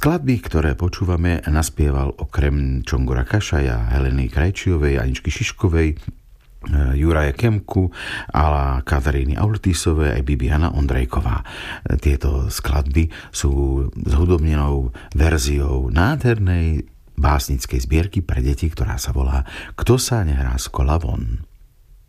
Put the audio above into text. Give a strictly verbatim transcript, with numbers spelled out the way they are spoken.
Skladby, ktoré počúvame, naspieval okrem Čongora Kašaja, Heleny Krajčiovej, Aničky Šiškovej, Juraja Kemku a Kataríny Aultisovej aj Bibiana Ondrejková. Tieto skladby sú zhudobnenou verziou nádhernej básnickej zbierky pre deti, ktorá sa volá Kto sa nehrá z kola von.